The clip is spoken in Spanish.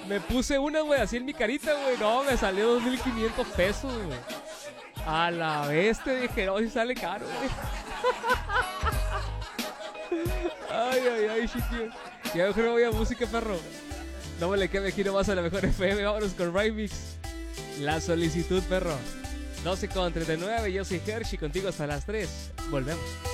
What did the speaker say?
Me puse una, güey, así en mi carita, güey. No, me salió 2,500 pesos, güey. A la bestia, dije, no, si sale caro, güey. Ay, chiquillo. Ya mejor me voy a música, perro. No me le quede aquí nomás a la mejor FM. Vámonos con Remix. La solicitud, perro. 12:39. Yo soy Hershey, contigo hasta las 3. Volvemos.